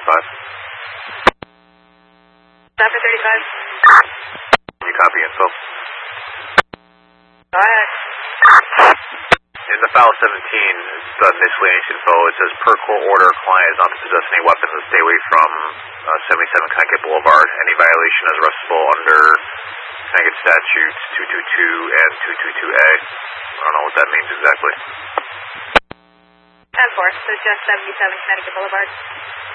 Traffic 35. You copy info? Go ahead. In the file 17, the miscellaneous info, it says per court order, client is not to possess any weapons and stay away from 77 Connecticut Boulevard. Any violation is arrestable under Connecticut statutes 222 and 222A. I don't know what that means exactly. 10-4, so just 77 Connecticut Boulevard.